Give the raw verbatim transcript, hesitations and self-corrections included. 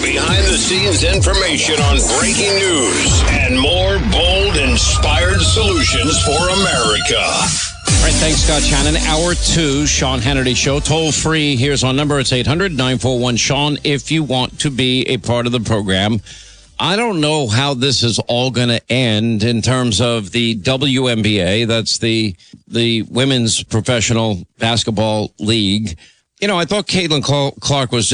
behind-the-scenes information on breaking news and more bold, inspired solutions for America. All right, thanks, Scott Shannon. Hour two, Sean Hannity Show. Toll free. Here's our number. It's eight hundred, nine four one, Sean if you want to be a part of the program. I don't know how this is all going to end in terms of the W N B A. That's the the Women's Professional Basketball League. You know, I thought Caitlin Clark was